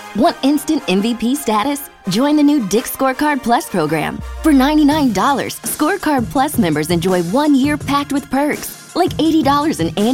Want instant MVP status? Join the new Dick's Scorecard Plus program. For $99, Scorecard Plus members enjoy 1 year packed with perks, like $80 in annual